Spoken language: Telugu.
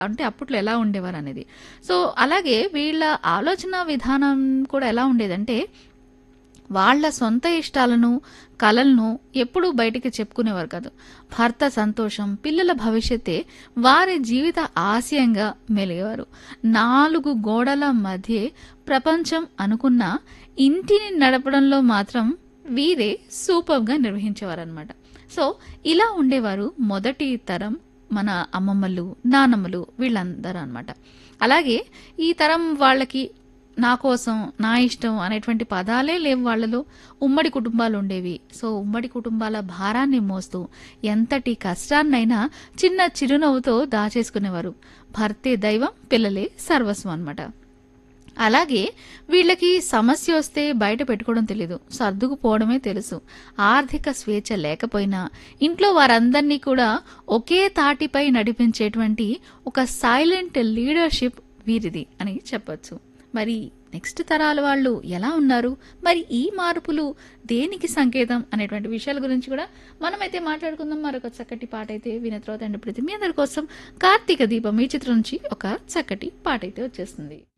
అంటే అప్పట్లో ఎలా ఉండేవారనేది. సో, అలాగే వీళ్ళ ఆలోచన విధానం కూడా ఎలా ఉండేదంటే, వాళ్ళ సొంత ఇష్టాలను, కలలను ఎప్పుడూ బయటికి చెప్పుకునేవారు కాదు. భర్త సంతోషం, పిల్లల భవిష్యత్తే వారి జీవిత ఆశయంగా మెలిగేవారు. 4 గోడల మధ్యే ప్రపంచం అనుకున్న ఇంటిని నడపడంలో మాత్రం వీరే సూపర్‌గా నిర్వహించేవారనమాట. సో, ఇలా ఉండేవారు మొదటి తరం మన అమ్మమ్మలు, నానమ్మలు వీళ్ళందరూ అనమాట. అలాగే ఈ తరం వాళ్ళకి నా కోసం, నా ఇష్టం అనేటువంటి పదాలే లేవు వాళ్ళలో. ఉమ్మడి కుటుంబాలుండేవి. సో, ఉమ్మడి కుటుంబాల భారాన్ని మోస్తూ ఎంతటి కష్టాన్నైనా చిన్న చిరునవ్వుతో దాచేసుకునేవారు. భర్తే దైవం, పిల్లలే సర్వస్వం అనమాట. అలాగే వీళ్ళకి సమస్య వస్తే బయట పెట్టుకోవడం తెలీదు. సర్దుకుపోవడమే తెలుసు. ఆర్థిక స్వేచ్ఛ లేకపోయినా ఇంట్లో వారందరినీ కూడా ఒకే తాటిపై నడిపించేటువంటి ఒక సైలెంట్ లీడర్‌షిప్ వీరిది అని చెప్పొచ్చు. మరి నెక్స్ట్ తరాల వాళ్ళు ఎలా ఉన్నారు? మరి ఈ మార్పులు దేనికి సంకేతం అనేటువంటి విషయాల గురించి కూడా మనమైతే మాట్లాడుకుందాం. మరొక చక్కటి పాటైతే విన్న తర్వాత అండ్ ప్రతి మీ అందరి కోసం కార్తీక దీపం ఈ చిత్రం నుంచి ఒక చక్కటి పాటైతే వచ్చేస్తుంది.